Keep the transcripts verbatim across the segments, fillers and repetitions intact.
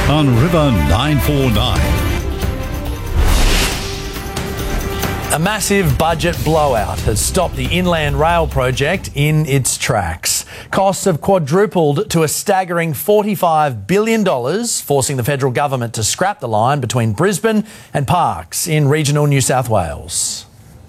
on River nine four nine. A massive budget blowout has stopped the Inland Rail project in its tracks. Costs have quadrupled to a staggering forty-five billion dollars, forcing the federal government to scrap the line between Brisbane and Parkes in regional New South Wales.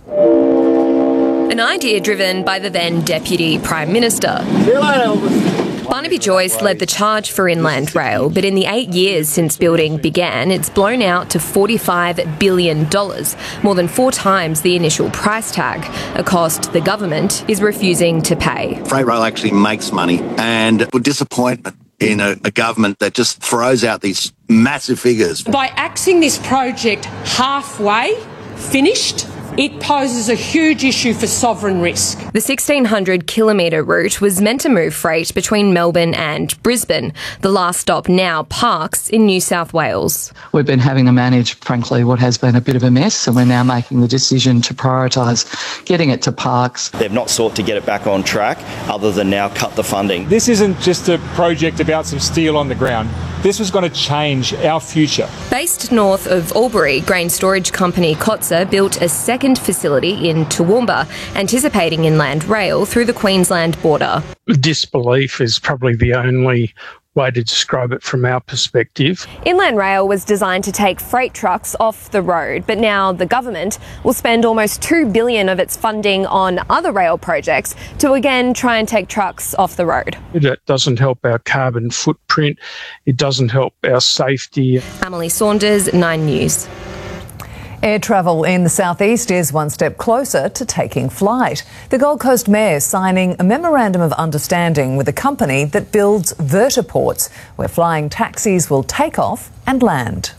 An idea driven by the then Deputy Prime Minister. See you later, Elvis. Barnaby Joyce led the charge for Inland Rail, but in the eight years since building began, it's blown out to forty-five billion dollars, more than four times the initial price tag, a cost the government is refusing to pay. Freight rail actually makes money, and with disappointment in a, a government that just throws out these massive figures. By axing this project halfway finished, it poses a huge issue for sovereign risk. The sixteen hundred kilometre route was meant to move freight between Melbourne and Brisbane. The last stop now Parkes in New South Wales. We've been having to manage, frankly, what has been a bit of a mess, and we're now making the decision to prioritise getting it to Parkes. They've not sought to get it back on track other than now cut the funding. This isn't just a project about some steel on the ground. This was going to change our future. Based north of Albury, grain storage company Kotzer built a second facility in Toowoomba, anticipating Inland Rail through the Queensland border. Disbelief is probably the only way to describe it from our perspective. Inland Rail was designed to take freight trucks off the road, but now the government will spend almost two billion dollars of its funding on other rail projects to again try and take trucks off the road. It doesn't help our carbon footprint. It doesn't help our safety. Emily Saunders, Nine News. Air travel in the southeast is one step closer to taking flight. The Gold Coast Mayor signing a memorandum of understanding with a company that builds vertiports, where flying taxis will take off and land.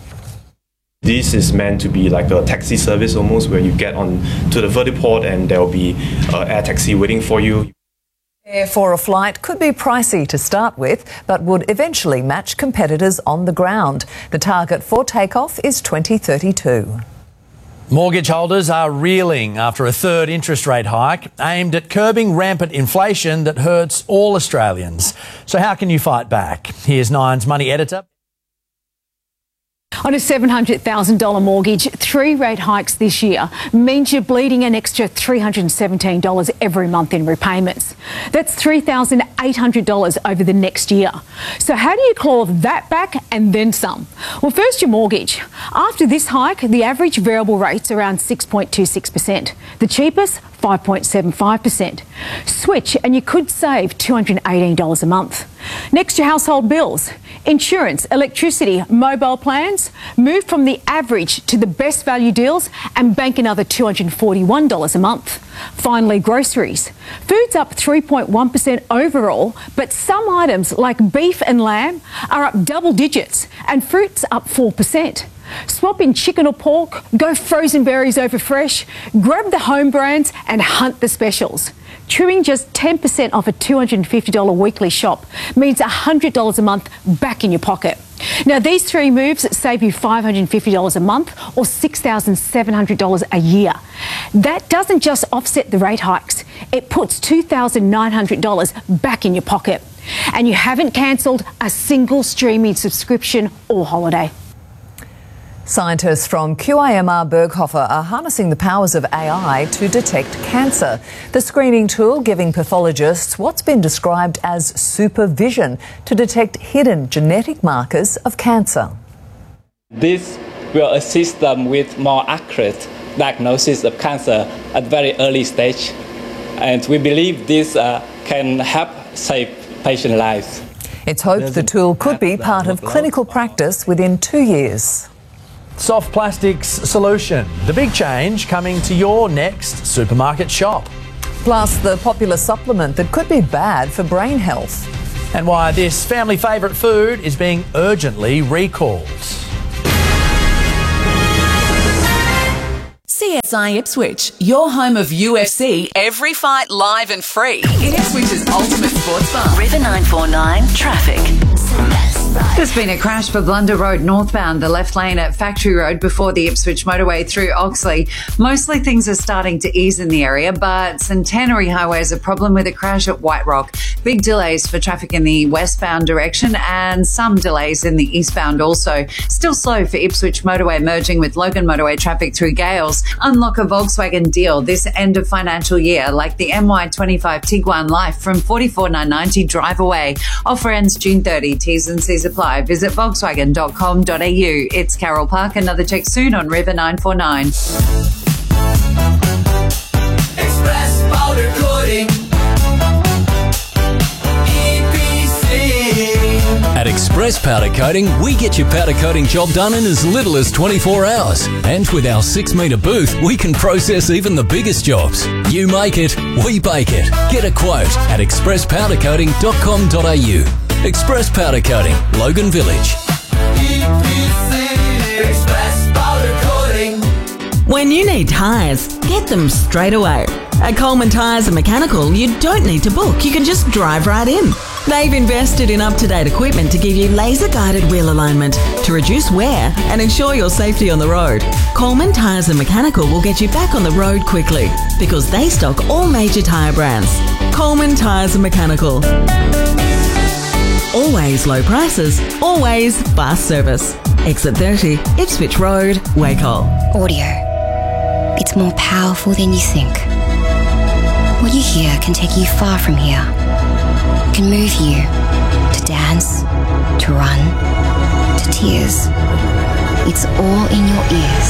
This is meant to be like a taxi service almost, where you get on to the vertiport and there will be an air taxi waiting for you. Air for a flight could be pricey to start with, but would eventually match competitors on the ground. The target for takeoff is twenty thirty-two. Mortgage holders are reeling after a third interest rate hike aimed at curbing rampant inflation that hurts all Australians. So how can you fight back? Here's Nine's Money editor. On a seven hundred thousand dollars mortgage, three rate hikes this year means you're bleeding an extra three hundred seventeen dollars every month in repayments. That's three thousand eight hundred dollars over the next year. So how do you claw that back and then some? Well, first your mortgage. After this hike, the average variable rate's around six point two six percent. The cheapest, five point seven five percent. Switch and you could save two hundred eighteen dollars a month. Next, your household bills. Insurance, electricity, mobile plans. Move from the average to the best value deals and bank another two hundred forty-one dollars a month. Finally, groceries. Food's up three point one percent overall, but some items like beef and lamb are up double digits and fruit's up four percent. Swap in chicken or pork, go frozen berries over fresh, grab the home brands and hunt the specials. Trimming just ten percent off a two hundred fifty dollars weekly shop means one hundred dollars a month back in your pocket. Now, these three moves save you five hundred fifty dollars a month or six thousand seven hundred dollars a year. That doesn't just offset the rate hikes, it puts two thousand nine hundred dollars back in your pocket. And you haven't cancelled a single streaming subscription or holiday. Scientists from Q I M R Berghofer are harnessing the powers of A I to detect cancer. The screening tool giving pathologists what's been described as supervision to detect hidden genetic markers of cancer. This will assist them with more accurate diagnosis of cancer at very early stage. And we believe this uh, can help save patient lives. It's hoped the tool could be part of clinical practice within two years. Soft Plastics Solution, the big change coming to your next supermarket shop. Plus the popular supplement that could be bad for brain health. And why this family favourite food is being urgently recalled. C S I Ipswich, your home of U F C, every fight live and free in Ipswich's ultimate sports bar. River nine four nine Traffic. There's been a crash for Blunder Road northbound, the left lane at Factory Road before the Ipswich motorway through Oxley. Mostly things are starting to ease in the area, but Centenary Highway has a problem with a crash at White Rock. Big delays for traffic in the westbound direction and some delays in the eastbound also. Still slow for Ipswich motorway merging with Logan motorway traffic through Gales. Unlock a Volkswagen deal this end of financial year, like the M Y twenty-five Tiguan Life from forty-four thousand nine hundred ninety drive away. Offer ends June thirtieth. T's and C's apply. Visit volkswagen dot com dot a u. It's Carol Park. Another check soon on River nine four nine. Express powder coating. E P C. At Express Powder Coating, we get your powder coating job done in as little as twenty-four hours. And with our six metre booth, we can process even the biggest jobs. You make it, we bake it. Get a quote at express powder coating dot com dot a u. Express Powder Coating, Logan Village. E P C. Express powder coating. When you need tyres, get them straight away. At Coleman Tyres and Mechanical, you don't need to book. You can just drive right in. They've invested in up-to-date equipment to give you laser-guided wheel alignment to reduce wear and ensure your safety on the road. Coleman Tyres and Mechanical will get you back on the road quickly because they stock all major tyre brands. Coleman Tyres and Mechanical. Always low prices, always fast service. Exit thirty, Ipswich Road, Wacol. Audio. It's more powerful than you think. What you hear can take you far from here. It can move you to dance, to run, to tears. It's all in your ears.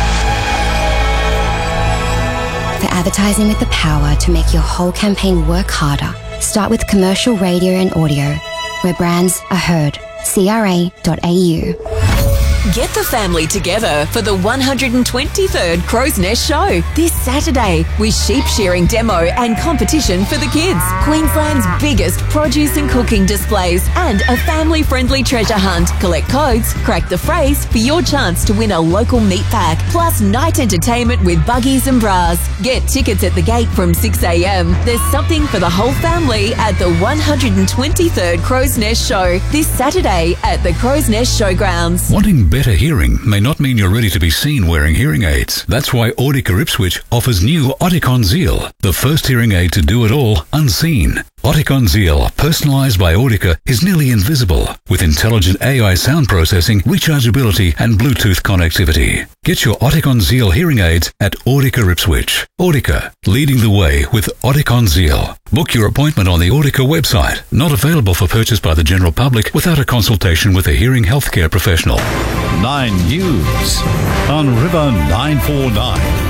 For advertising with the power to make your whole campaign work harder, start with commercial radio and audio, where brands are heard. C R A dot A U. Get the family together for the one hundred twenty-third Crow's Nest Show this Saturday with sheep shearing demo and competition for the kids, Queensland's biggest produce and cooking displays, and a family-friendly treasure hunt. Collect codes, crack the phrase for your chance to win a local meat pack, plus night entertainment with buggies and bras. Get tickets at the gate from six a m. There's something for the whole family at the one hundred twenty-third Crow's Nest Show this Saturday at the Crow's Nest Showgrounds. Wanting better hearing may not mean you're ready to be seen wearing hearing aids. That's why Audica Ipswich offers new Oticon Zeal, the first hearing aid to do it all unseen. Oticon Zeal, personalised by Audica, is nearly invisible with intelligent A I sound processing, rechargeability and Bluetooth connectivity. Get your Oticon Zeal hearing aids at Audica Ipswich. Audica, leading the way with Oticon Zeal. Book your appointment on the Audica website. Not available for purchase by the general public without a consultation with a hearing healthcare professional. Nine News on River nine four nine.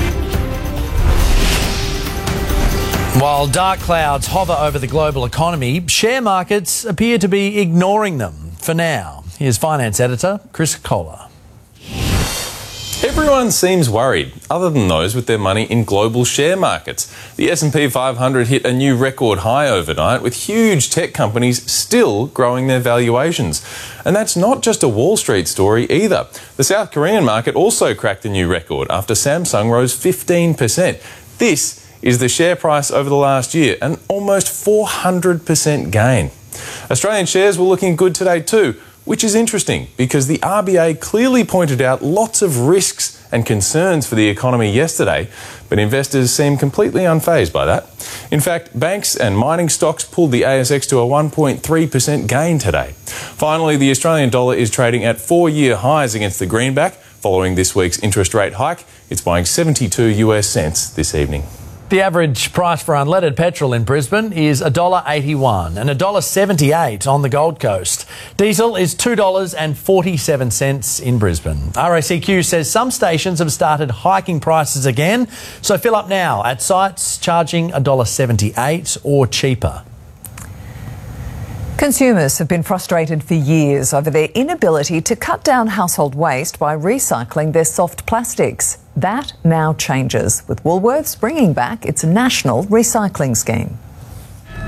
While dark clouds hover over the global economy, share markets appear to be ignoring them for now. Here's finance editor Chris Kohler. Everyone seems worried, other than those with their money in global share markets. The S and P five hundred hit a new record high overnight, with huge tech companies still growing their valuations. And that's not just a Wall Street story either. The South Korean market also cracked a new record after Samsung rose fifteen percent. This is the share price over the last year, an almost four hundred percent gain. Australian shares were looking good today too, which is interesting because the R B A clearly pointed out lots of risks and concerns for the economy yesterday, but investors seem completely unfazed by that. In fact, banks and mining stocks pulled the A S X to a one point three percent gain today. Finally, the Australian dollar is trading at four-year highs against the greenback. Following this week's interest rate hike, it's buying seventy-two US cents this evening. The average price for unleaded petrol in Brisbane is one dollar eighty-one and one dollar seventy-eight on the Gold Coast. Diesel is two dollars forty-seven in Brisbane. R A C Q says some stations have started hiking prices again, so fill up now at sites charging one dollar seventy-eight or cheaper. Consumers have been frustrated for years over their inability to cut down household waste by recycling their soft plastics. That now changes, with Woolworths bringing back its national recycling scheme.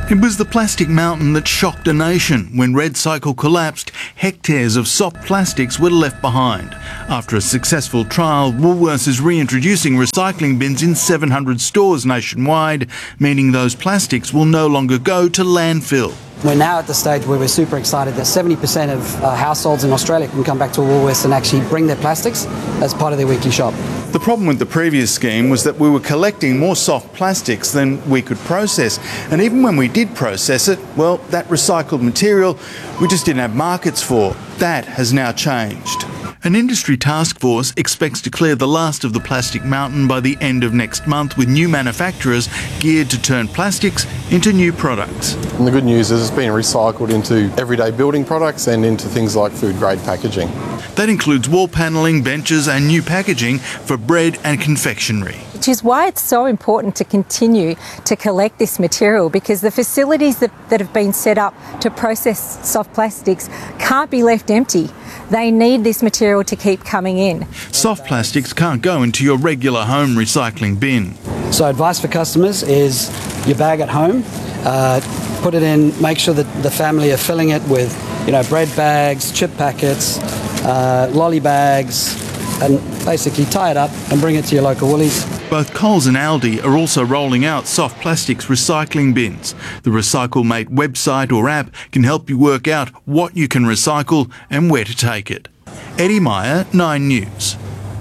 It was the plastic mountain that shocked a nation. When RedCycle collapsed, hectares of soft plastics were left behind. After a successful trial, Woolworths is reintroducing recycling bins in seven hundred stores nationwide, meaning those plastics will no longer go to landfill. We're now at the stage where we're super excited that seventy percent of uh, households in Australia can come back to Woolworths and actually bring their plastics as part of their weekly shop. The problem with the previous scheme was that we were collecting more soft plastics than we could process. And even when we did process it, well, that recycled material we just didn't have markets for. That has now changed. An industry task force expects to clear the last of the plastic mountain by the end of next month, with new manufacturers geared to turn plastics into new products. And the good news is it's being recycled into everyday building products and into things like food-grade packaging. That includes wall panelling, benches and new packaging for bread and confectionery. Which is why it's so important to continue to collect this material, because the facilities that, that have been set up to process soft plastics can't be left empty. They need this material to keep coming in. Soft plastics can't go into your regular home recycling bin. So advice for customers is your bag at home, uh, put it in, make sure that the family are filling it with, you know, bread bags, chip packets, uh, lolly bags, and basically tie it up and bring it to your local Woolies. Both Coles and Aldi are also rolling out soft plastics recycling bins. The RecycleMate website or app can help you work out what you can recycle and where to take it. Eddie Meyer, Nine News.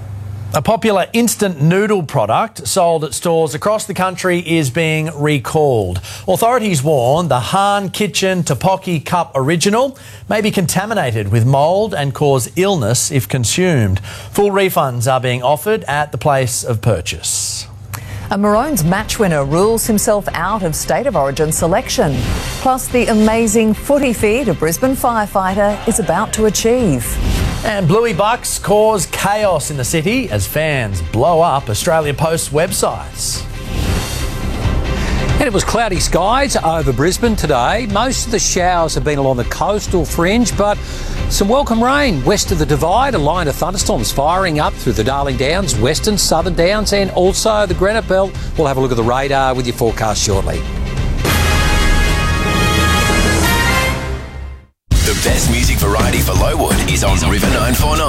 A popular instant noodle product sold at stores across the country is being recalled. Authorities warn the Han Kitchen Tteokbokki Cup Original may be contaminated with mould and cause illness if consumed. Full refunds are being offered at the place of purchase. A Maroons match winner rules himself out of State of Origin selection. Plus, the amazing footy feat a Brisbane firefighter is about to achieve. And Bluey Bucks cause chaos in the city as fans blow up Australia Post's websites. And it was cloudy skies over Brisbane today. Most of the showers have been along the coastal fringe, but some welcome rain west of the Divide. A line of thunderstorms firing up through the Darling Downs, Western, Southern Downs and also the Granite Belt. We'll have a look at the radar with your forecast shortly. The best music variety for Lowood is on River nine four nine.